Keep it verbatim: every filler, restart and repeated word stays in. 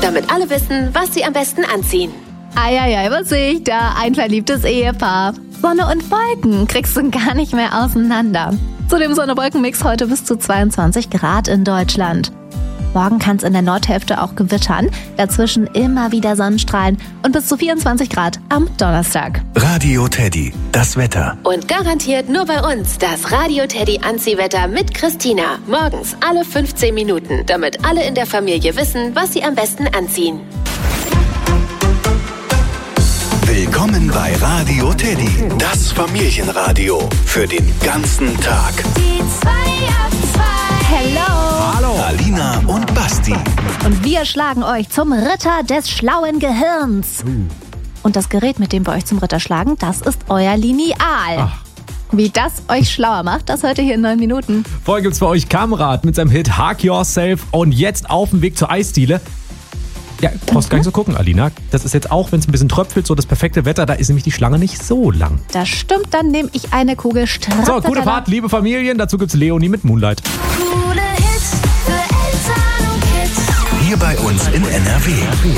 damit alle wissen, was sie am besten anziehen. Eieiei, was sehe ich da? Ein verliebtes Ehepaar. Sonne und Wolken kriegst du gar nicht mehr auseinander. Zu dem Sonne-Wolken-Mix heute bis zu zweiundzwanzig Grad in Deutschland. Morgen kann es in der Nordhälfte auch gewittern, dazwischen immer wieder Sonnenstrahlen und bis zu vierundzwanzig Grad am Donnerstag. Radio Teddy, das Wetter. Und garantiert nur bei uns das Radio Teddy Anziehwetter mit Christina. Morgens alle fünfzehn Minuten, damit alle in der Familie wissen, was sie am besten anziehen. Willkommen bei Radio Teddy, das Familienradio für den ganzen Tag. Die zwei ab zwei. Hello. Hallo. Alina und Basti. Und wir schlagen euch zum Ritter des schlauen Gehirns. Uh. Und das Gerät, mit dem wir euch zum Ritter schlagen, das ist euer Lineal. Ach. Wie das euch schlauer macht, das hört ihr hier in neun Minuten. Vorher gibt's für euch Kamrat mit seinem Hit Hug Yourself und jetzt auf dem Weg zur Eisdiele. Ja, brauchst gar nicht so gucken, Alina. Das ist jetzt auch, wenn es ein bisschen tröpfelt, so das perfekte Wetter. Da ist nämlich die Schlange nicht so lang. Das stimmt, dann nehme ich eine Kugel Stracciatella. So, gute Fahrt, liebe Familien. Dazu gibt's Leonie mit Moonlight. Coole Hits für Eltern und Kids. Hier bei uns in N R W.